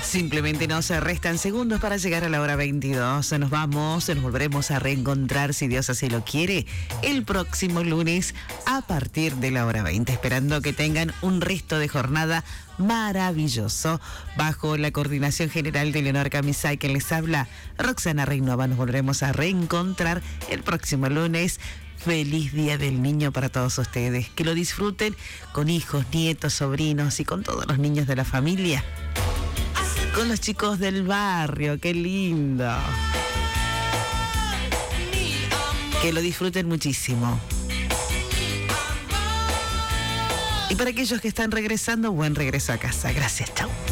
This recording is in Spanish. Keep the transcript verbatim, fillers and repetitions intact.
Simplemente nos restan segundos para llegar a la hora veintidós. Nos vamos, nos volveremos a reencontrar, si Dios así lo quiere, el próximo lunes a partir de la hora veinte. Esperando que tengan un resto de jornada maravilloso. Bajo la coordinación general de Leonor Camisay, que les habla, Roxana Reynova. Nos volveremos a reencontrar el próximo lunes. Feliz Día del Niño para todos ustedes. Que lo disfruten con hijos, nietos, sobrinos y con todos los niños de la familia. Con los chicos del barrio, qué lindo. Que lo disfruten muchísimo. Y para aquellos que están regresando, buen regreso a casa. Gracias, chau.